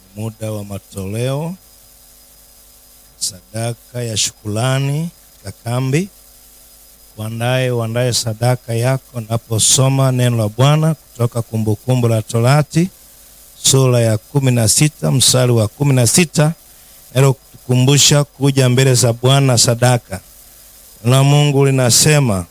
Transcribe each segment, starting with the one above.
muda wa matoleo, sadaka ya shukrani katika kambi. Uandae sadaka yako naposoma neno la Bwana kutoka Kumbukumbu la Torati sura ya 16 mstari wa 16, nalo kukumbusha kuja mbele za Bwana sadaka. Na Mungu linasema,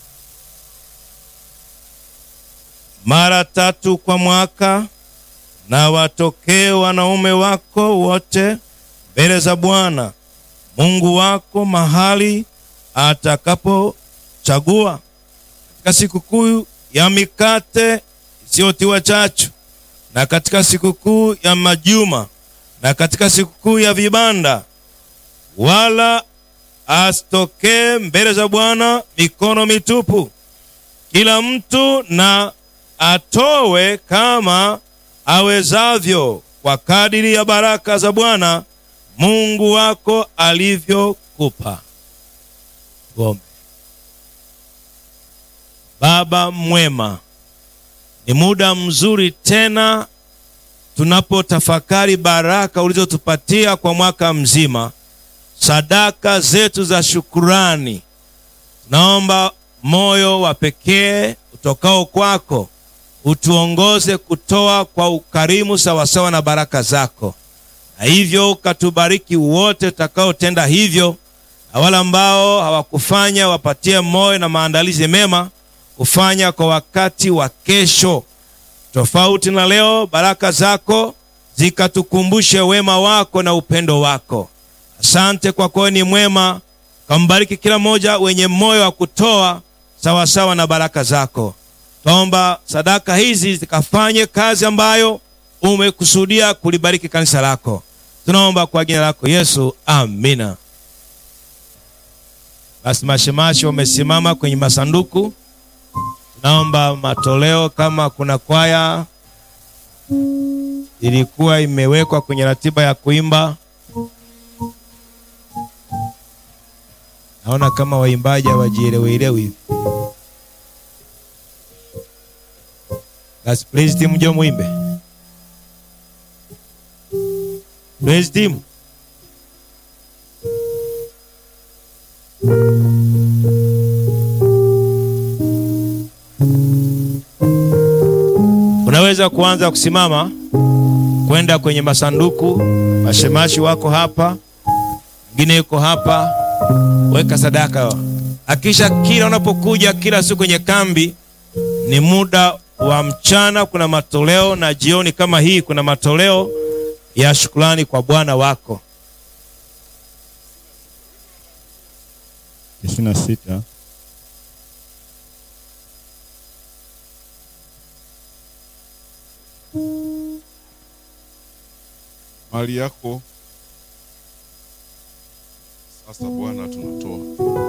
mara 3 kwa mwaka na watokee wanaume wako wote mbele za Bwana Mungu wako mahali atakapochagua, katika sikukuu ya mikate isiyotiwa chachu, na katika sikukuu ya majuma, na katika sikukuu ya vibanda. Wala asitokee mbele za Bwana mikono mitupu. Kila mtu na atowe kama awezavyo kwa kadiri ya baraka za Bwana Mungu wako alivyokupa. Tuombe. Baba mwema, ni muda mzuri tena tunapotafakari baraka ulizotupatia kwa mwaka mzima, sadaka zetu za shukurani. Tunaomba moyo wa pekee utokao kwako utuongoze kutoa kwa ukarimu sawasawa na baraka zako, na hivyo ukatubariki wote tutakaotenda hivyo, na wale ambao hawakufanya wapatie moyo na maandalizi mema kufanya kwa wakati wa kesho. Tofauti na leo, baraka zako zikatukumbushe wema wako na upendo wako. Asante kwa kuwa ni mwema. Kambariki kila mmoja wenye moyo wa kutoa sawasawa na baraka zako. Tuomba sadaka hizi zikafanye kazi ambayo umekusudia kulibariki kanisa lako. Tunaomba kwa jina lako Yesu, amina. Basi mashemashi wamesimama kwenye masanduku. Tunaomba matoleo. Kama kuna kwaya ilikuwa imewekwa kwenye ratiba ya kuimba, naona kama waimbaji hawajielewi hivi. Basi praise team, njoo muimbe. Praise team. Unaweza kuanza kusimama kwenda kwenye masanduku. Mashemashi wako hapa, mwingine yuko hapa. Weka sadaka. Hakisha kila unapokuja kila siku kwenye kambi, ni muda wa mchana kuna matoleo, na jioni kama hii kuna matoleo ya shukrani kwa Bwana wako. 96 mali yako sasa Bwana tunatoa.